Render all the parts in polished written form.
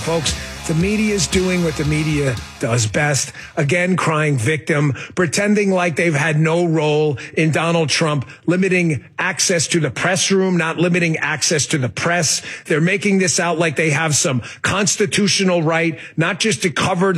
Folks, the media is doing what the media does best. Again, crying victim, pretending like they've had no role in Donald Trump, limiting access to the press room, not limiting access to the press. They're making this out like they have some constitutional right, not just to cover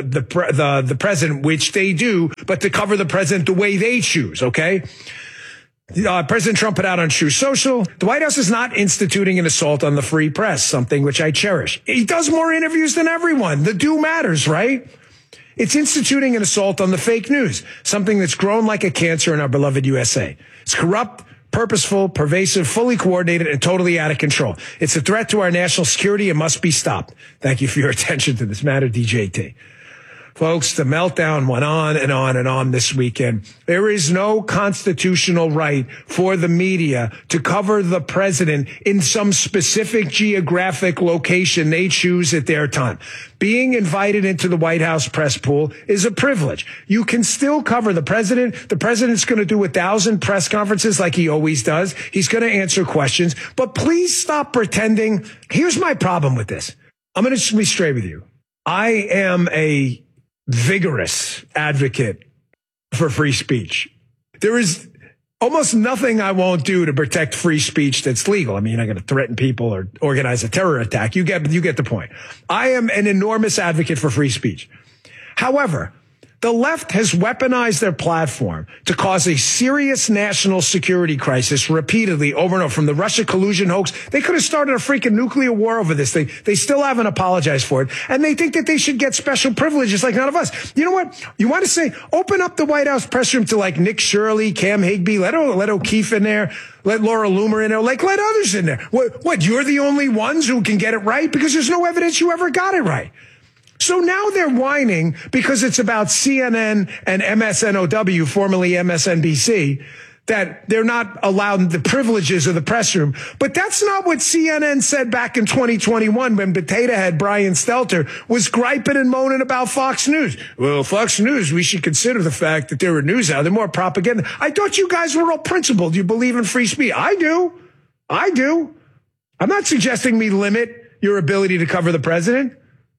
the president, which they do, but to cover the president the way they choose, okay? President Trump put out on Truth Social, the White House is not instituting an assault on the free press, something which I cherish. He does more interviews than everyone. The do matters, right? It's instituting an assault on the fake news, something that's grown like a cancer in our beloved USA. It's corrupt, purposeful, pervasive, fully coordinated, and totally out of control. It's a threat to our national security and must be stopped. Thank you for your attention to this matter, DJT. Folks, the meltdown went on and on and on this weekend. There is no constitutional right for the media to cover the president in some specific geographic location they choose at their time. Being invited into the White House press pool is a privilege. You can still cover the president. The president's going to do 1,000 press conferences like he always does. He's going to answer questions. But please stop pretending. Here's my problem with this. I'm going to be straight with you. I am a vigorous advocate for free speech. There is almost nothing I won't do to protect free speech that's legal. I mean, you're not going to threaten people or organize a terror attack. You get the point. I am an enormous advocate for free speech. However, the left has weaponized their platform to cause a serious national security crisis repeatedly over and over. From the Russia collusion hoax, they could have started a freaking nuclear war over this. They still haven't apologized for it. And they think that they should get special privileges like none of us. You know what? You want to say, open up the White House press room to like Nick Shirley, Cam Higby, let O'Keefe in there, let Laura Loomer in there, like let others in there. What, you're the only ones who can get it right? Because there's no evidence you ever got it right. So now they're whining because it's about CNN and MSNOW, formerly MSNBC, that they're not allowed the privileges of the press room. But that's not what CNN said back in 2021 when potato head Brian Stelter was griping and moaning about Fox News. Well, Fox News, we should consider the fact that they're a news outlet. They're more propaganda. I thought you guys were all principled. You believe in free speech. I do. I'm not suggesting we limit your ability to cover the president.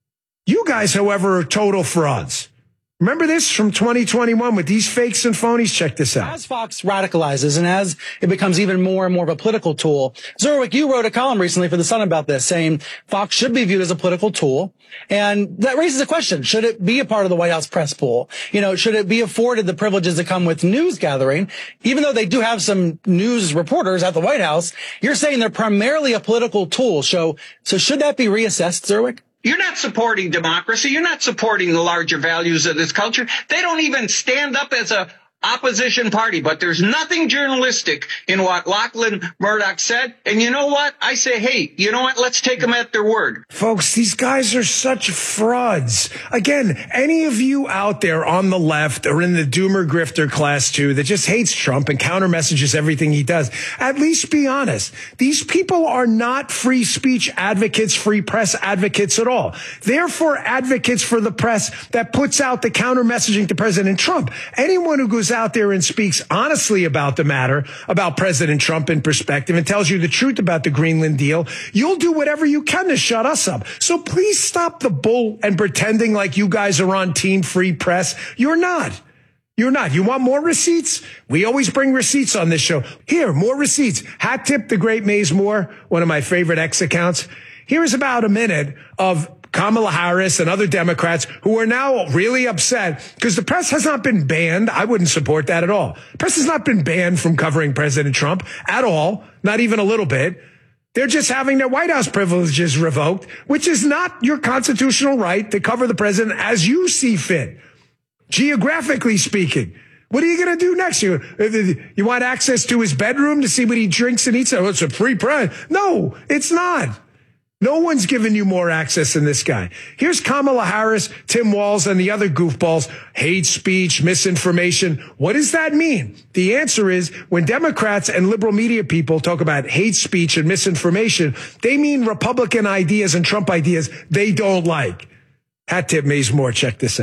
You guys, however, are total frauds. Remember this from 2021 with these fakes and phonies? Check this out. As Fox radicalizes and as it becomes even more and more of a political tool, Zerwick, you wrote a column recently for The Sun about this, saying Fox should be viewed as a political tool. And that raises a question. Should it be a part of the White House press pool? You know, should it be afforded the privileges that come with news gathering? Even though they do have some news reporters at the White House, you're saying they're primarily a political tool. So should that be reassessed, Zerwick? You're not supporting democracy. You're not supporting the larger values of this culture. They don't even stand up as a opposition party, but there's nothing journalistic in what Lachlan Murdoch said. And you know what? I say, hey, you know what? Let's take them at their word. Folks, these guys are such frauds. Again, any of you out there on the left or in the doomer grifter class too that just hates Trump and counter messages everything he does, at least be honest. These people are not free speech advocates, free press advocates at all. Therefore, advocates for the press that puts out the counter messaging to President Trump. Anyone who goes out there and speaks honestly about the matter, about President Trump in perspective, and tells you the truth about the Greenland deal, you'll do whatever you can to shut us up. So please stop the bull and pretending like you guys are on Team Free Press. You're not. You're not. You want more receipts? We always bring receipts on this show. Here, more receipts. Hat tip the great Maze Moore, one of my favorite X accounts. Here is about a minute of Kamala Harris and other Democrats who are now really upset because the press has not been banned. I wouldn't support that at all. Press has not been banned from covering President Trump at all, not even a little bit. They're just having their White House privileges revoked, which is not your constitutional right to cover the president as you see fit, geographically speaking. What are you going to do next? You want access to his bedroom to see what he drinks and eats? Oh, it's a free press. No, it's not. No one's given you more access than this guy. Here's Kamala Harris, Tim Walz, and the other goofballs. Hate speech, misinformation. What does that mean? The answer is when Democrats and liberal media people talk about hate speech and misinformation, they mean Republican ideas and Trump ideas they don't like. Hat tip Maze Moore. Check this out.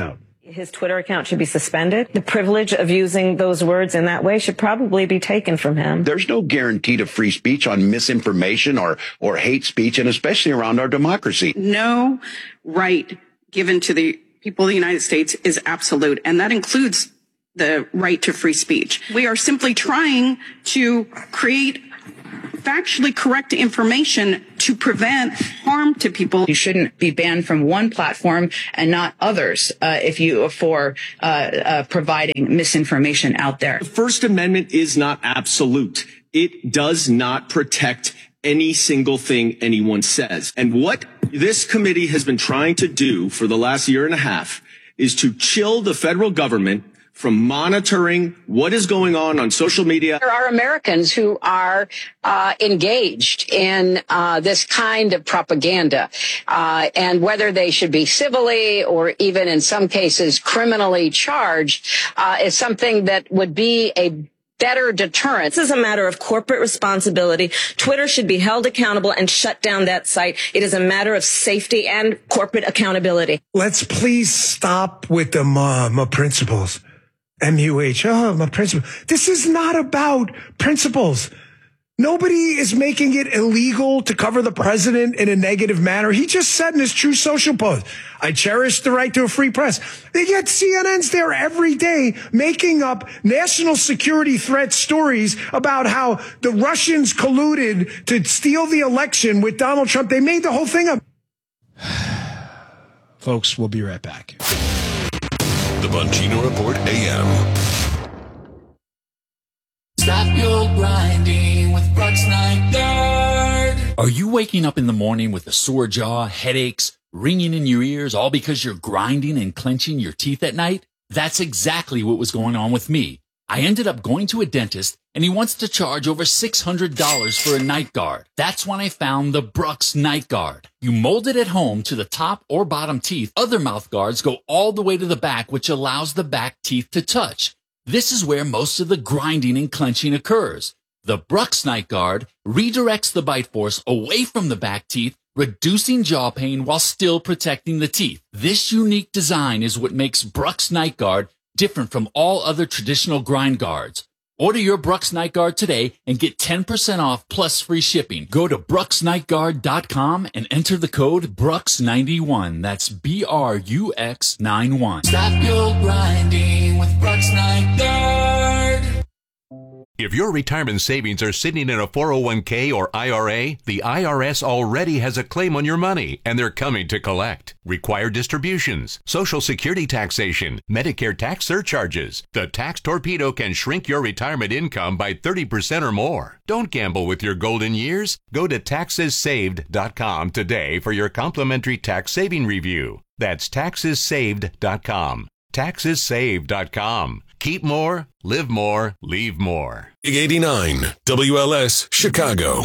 His Twitter account should be suspended. The privilege of using those words in that way should probably be taken from him. There's no guarantee to free speech on misinformation or hate speech, and especially around our democracy. No right given to the people of the United States is absolute, and that includes the right to free speech. We are simply trying to create factually correct information to prevent harm to people. You shouldn't be banned from one platform and not others for providing misinformation out there. The First Amendment is not absolute. It does not protect any single thing anyone says. And what this committee has been trying to do for the last year and a half is to chill the federal government from monitoring what is going on social media. There are Americans who are engaged in this kind of propaganda, and whether they should be civilly or even in some cases criminally charged is something that would be a better deterrent. This is a matter of corporate responsibility. Twitter should be held accountable and shut down that site. It is a matter of safety and corporate accountability. Let's please stop with the principles. MUH. Oh, my principle. This is not about principles. Nobody is making it illegal to cover the president in a negative manner. He just said in his True Social post, I cherish the right to a free press. Yet CNN's there every day making up national security threat stories about how the Russians colluded to steal the election with Donald Trump. They made the whole thing up. Folks, we'll be right back. The Bongino Report AM. Stop your grinding with Brooks Nygaard. Are you waking up in the morning with a sore jaw, headaches, ringing in your ears, all because you're grinding and clenching your teeth at night? That's exactly what was going on with me. I ended up going to a dentist, and he wants to charge over $600 for a night guard. That's when I found the Brooks Night Guard. You mold it at home to the top or bottom teeth. Other mouth guards go all the way to the back, which allows the back teeth to touch. This is where most of the grinding and clenching occurs. The Brooks Night Guard redirects the bite force away from the back teeth, reducing jaw pain while still protecting the teeth. This unique design is what makes Brooks Night Guard different from all other traditional grind guards. Order your Brooks Night Guard today and get 10% off plus free shipping. Go to brooksnightguard.com and enter the code BRUX91. That's BRUX91. Stop your grinding with Brooks Nygaard. If your retirement savings are sitting in a 401k or IRA, the IRS already has a claim on your money, and they're coming to collect. Required distributions, Social Security taxation, Medicare tax surcharges. The tax torpedo can shrink your retirement income by 30% or more. Don't gamble with your golden years. Go to taxessaved.com today for your complimentary tax saving review. That's taxessaved.com. Taxessaved.com. Keep more, live more, leave more. Big 89, WLS, Chicago.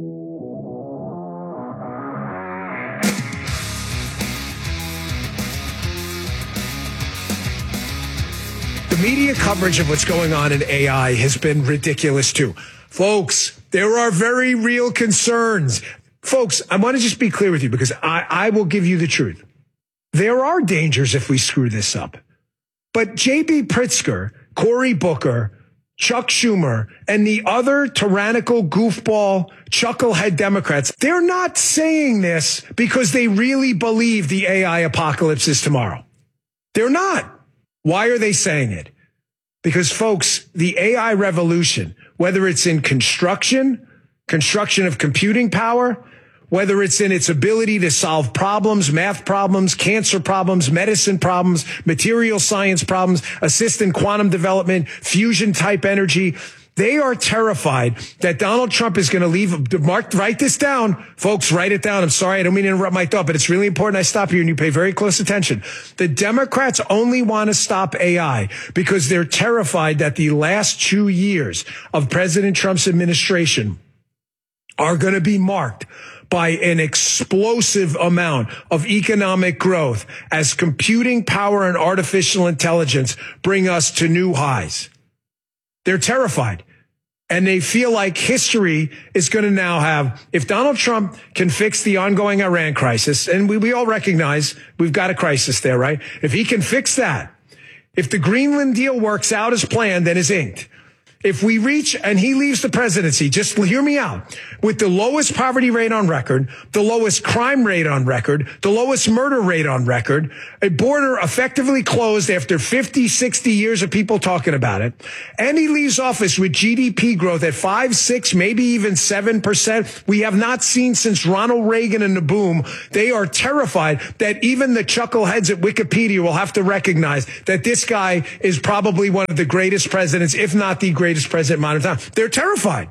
The media coverage of what's going on in AI has been ridiculous too. Folks, there are very real concerns. Folks, I want to just be clear with you because I will give you the truth. There are dangers if we screw this up. But J.B. Pritzker, Cory Booker, Chuck Schumer, and the other tyrannical goofball chucklehead Democrats, they're not saying this because they really believe the AI apocalypse is tomorrow. They're not. Why are they saying it? Because, folks, the AI revolution, whether it's in construction of computing power, whether it's in its ability to solve problems, math problems, cancer problems, medicine problems, material science problems, assist in quantum development, fusion type energy. They are terrified that Donald Trump is going to leave. Mark, write this down. Folks, write it down. I'm sorry, I don't mean to interrupt my thought, but it's really important I stop here and you pay very close attention. The Democrats only want to stop AI because they're terrified that the last 2 years of President Trump's administration are going to be marked by an explosive amount of economic growth as computing power and artificial intelligence bring us to new highs. They're terrified. And they feel like history is going to now have, if Donald Trump can fix the ongoing Iran crisis, and we all recognize we've got a crisis there, right? If he can fix that, if the Greenland deal works out as planned and is inked, if we reach and he leaves the presidency, just hear me out, with the lowest poverty rate on record, the lowest crime rate on record, the lowest murder rate on record, a border effectively closed after 50, 60 years of people talking about it, and he leaves office with GDP growth at 5, 6, maybe even 7%, we have not seen since Ronald Reagan and the boom. They are terrified that even the chuckleheads at Wikipedia will have to recognize that this guy is probably one of the greatest presidents, if not the greatest president in modern time. They're terrified.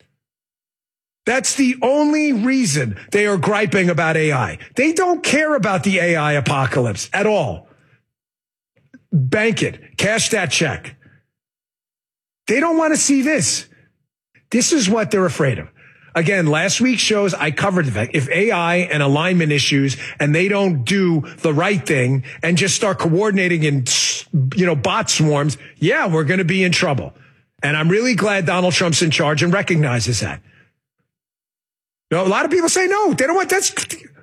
That's the only reason they are griping about AI. They don't care about the AI apocalypse at all. Bank it. Cash that check. They don't want to see this. This is what they're afraid of. Again, last week's shows, I covered the fact if AI and alignment issues and they don't do the right thing and just start coordinating in, bot swarms, yeah, we're going to be in trouble. And I'm really glad Donald Trump's in charge and recognizes that. A lot of people say no, they don't want that's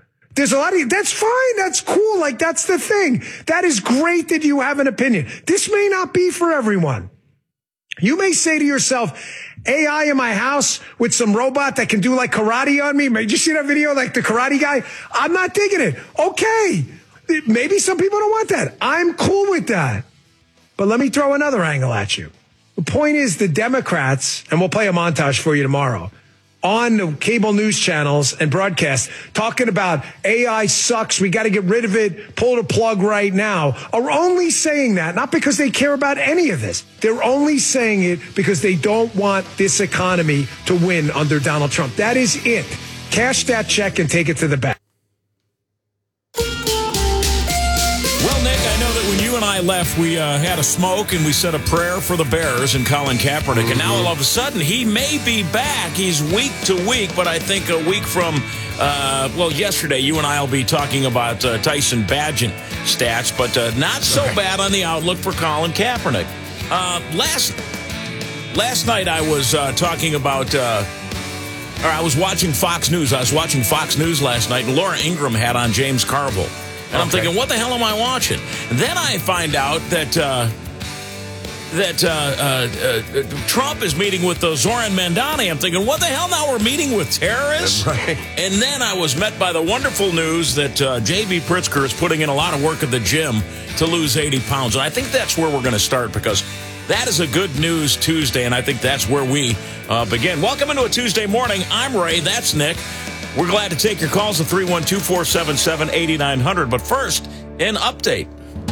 fine. That's cool. Like, that's the thing. That is great that you have an opinion. This may not be for everyone. You may say to yourself, AI in my house with some robot that can do like karate on me. Did you see that video? Like the karate guy? I'm not digging it. Okay. Maybe some people don't want that. I'm cool with that. But let me throw another angle at you. The point is the Democrats, and we'll play a montage for you tomorrow, on the cable news channels and broadcasts talking about AI sucks, we got to get rid of it, pull the plug right now, are only saying that, not because they care about any of this. They're only saying it because they don't want this economy to win under Donald Trump. That is it. Cash that check and take it to the bank. Well, Nick, I know that when you and I left, we had a smoke and we said a prayer for the Bears and Colin Kaepernick. And now all of a sudden, he may be back. He's week to week, but I think a week from, yesterday, you and I will be talking about Tyson Bagent stats, but not so bad on the outlook for Colin Kaepernick. Last night I was talking about... I was watching Fox News. I was watching Fox News last night, and Laura Ingraham had on James Carville. And I'm thinking, what the hell am I watching? And then I find out that Trump is meeting with Zoran Mandani. I'm thinking, what the hell? Now we're meeting with terrorists? Right. And then I was met by the wonderful news that J.B. Pritzker is putting in a lot of work at the gym to lose 80 pounds. And I think that's where we're going to start, because that is a good news Tuesday, and I think that's where we begin. Welcome into a Tuesday morning. I'm Ray. That's Nick. We're glad to take your calls at 312-477-8900. But first, an update.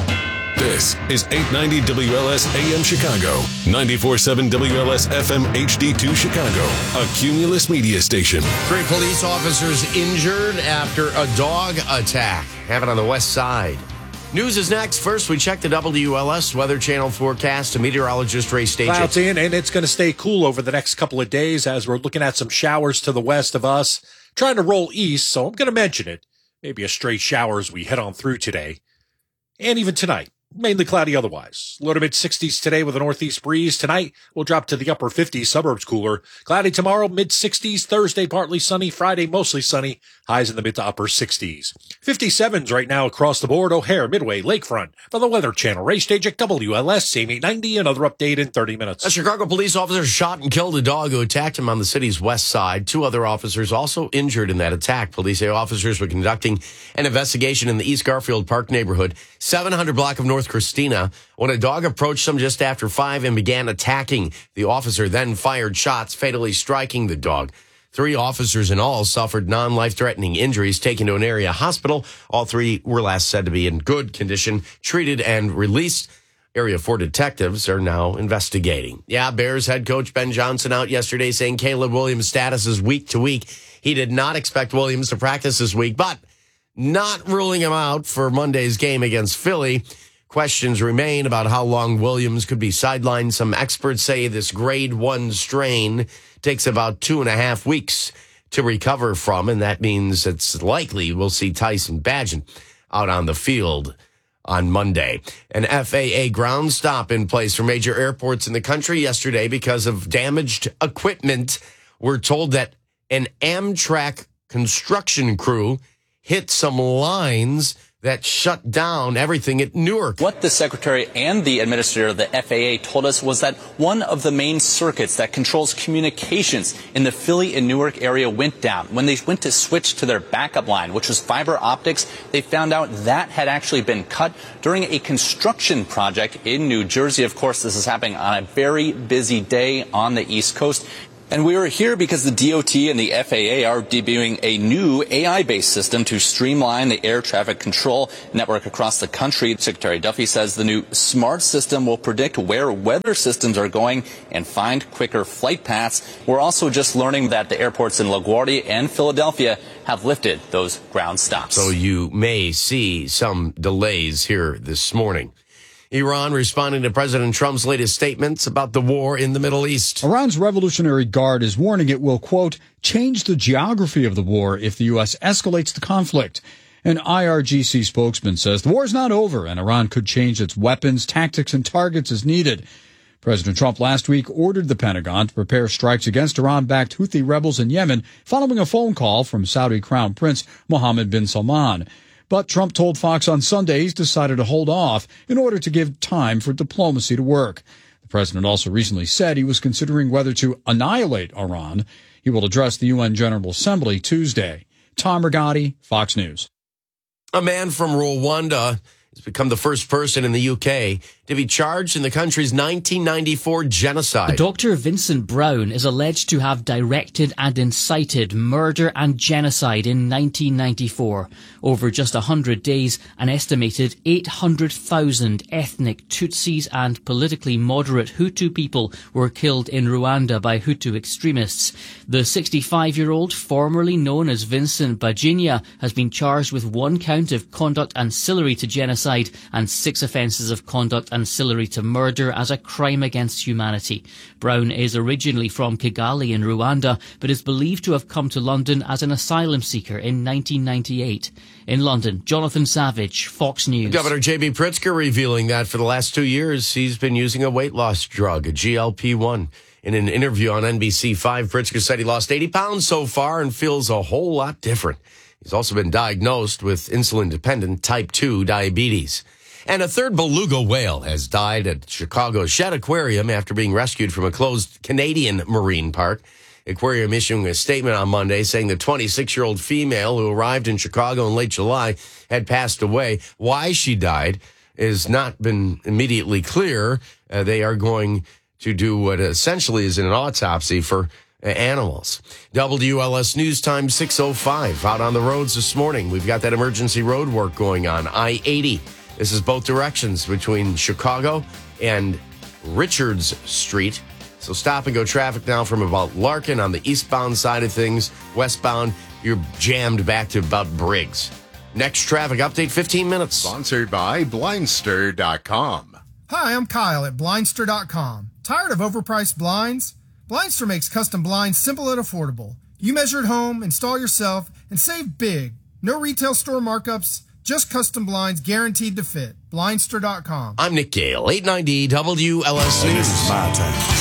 This is 890 WLS AM Chicago, 94.7 WLS FM HD2 Chicago, a Cumulus media station. 3 police officers injured after a dog attack happened on the west side. News is next. First, we check the WLS Weather Channel forecast to meteorologist Ray Stagey. Clouds in, and it's going to stay cool over the next couple of days as we're looking at some showers to the west of us. Trying to roll east, so I'm going to mention it. Maybe a stray shower as we head on through today. And even tonight. Mainly cloudy otherwise. Low to mid-60s today with a northeast breeze. Tonight, we'll drop to the upper 50s, suburbs cooler. Cloudy tomorrow, mid-60s. Thursday, partly sunny. Friday, mostly sunny. Highs in the mid to upper 60s. 57s right now across the board. O'Hare, Midway, Lakefront. For the Weather Channel, Ray Stagey, WLS, same 890. Another update in 30 minutes. A Chicago police officer shot and killed a dog who attacked him on the city's west side. 2 other officers also injured in that attack. Police say officers were conducting an investigation in the East Garfield Park neighborhood, 700 block of North Christina, when a dog approached them just after 5 and began attacking. The officer then fired shots, fatally striking the dog. 3 officers in all suffered non-life-threatening injuries, taken to an area hospital. All 3 were last said to be in good condition, treated and released. Area 4 detectives are now investigating. Yeah, Bears head coach Ben Johnson out yesterday saying Caleb Williams' status is week to week. He did not expect Williams to practice this week, but not ruling him out for Monday's game against Philly. Questions remain about how long Williams could be sidelined. Some experts say this grade 1 strain takes about 2.5 weeks to recover from, and that means it's likely we'll see Tyson Bagent out on the field on Monday. An FAA ground stop in place for major airports in the country yesterday because of damaged equipment. We're told that an Amtrak construction crew hit some lines that shut down everything at Newark. What the secretary and the administrator of the FAA told us was that one of the main circuits that controls communications in the Philly and Newark area went down. When they went to switch to their backup line, which was fiber optics, they found out that had actually been cut during a construction project in New Jersey. Of course, this is happening on a very busy day on the East Coast. And we are here because the DOT and the FAA are debuting a new AI-based system to streamline the air traffic control network across the country. Secretary Duffy says the new smart system will predict where weather systems are going and find quicker flight paths. We're also just learning that the airports in LaGuardia and Philadelphia have lifted those ground stops. So you may see some delays here this morning. Iran responding to President Trump's latest statements about the war in the Middle East. Iran's Revolutionary Guard is warning it will, quote, change the geography of the war if the U.S. escalates the conflict. An IRGC spokesman says the war is not over and Iran could change its weapons, tactics, and targets as needed. President Trump last week ordered the Pentagon to prepare strikes against Iran-backed Houthi rebels in Yemen following a phone call from Saudi Crown Prince Mohammed bin Salman. But Trump told Fox on Sunday he's decided to hold off in order to give time for diplomacy to work. The president also recently said he was considering whether to annihilate Iran. He will address the UN General Assembly Tuesday. Tom Rigotti, Fox News. A man from Rwanda has become the first person in the UK to be charged in the country's 1994 genocide. Dr. Vincent Brown is alleged to have directed and incited murder and genocide in 1994. Over just 100 days, an estimated 800,000 ethnic Tutsis and politically moderate Hutu people were killed in Rwanda by Hutu extremists. The 65-year-old, formerly known as Vincent Bajinya, has been charged with 1 count of conduct ancillary to genocide and 6 offences of conduct ancillary to murder as a crime against humanity. Brown is originally from Kigali in Rwanda, but is believed to have come to London as an asylum seeker in 1998. In London, Jonathan Savage, Fox News. Governor J.B. Pritzker revealing that for the last 2 years, he's been using a weight loss drug, a GLP-1. In an interview on NBC5, Pritzker said he lost 80 pounds so far and feels a whole lot different. He's also been diagnosed with insulin-dependent type 2 diabetes. And a third beluga whale has died at Chicago's Shedd Aquarium after being rescued from a closed Canadian marine park. Aquarium issuing a statement on Monday saying the 26-year-old female who arrived in Chicago in late July had passed away. Why she died has not been immediately clear. They are going to do what essentially is an autopsy for animals. WLS News Time 6:05. Out on the roads this morning, we've got that emergency road work going on. I-80. This is both directions between Chicago and Richards Street. So stop and go traffic now from about Larkin on the eastbound side of things. Westbound, you're jammed back to about Briggs. Next traffic update, 15 minutes. Sponsored by Blindster.com. Hi, I'm Kyle at Blindster.com. Tired of overpriced blinds? Blindster makes custom blinds simple and affordable. You measure at home, install yourself, and save big. No retail store markups, just custom blinds guaranteed to fit. Blindster.com. I'm Nick Gale, 890 WLS News. My time.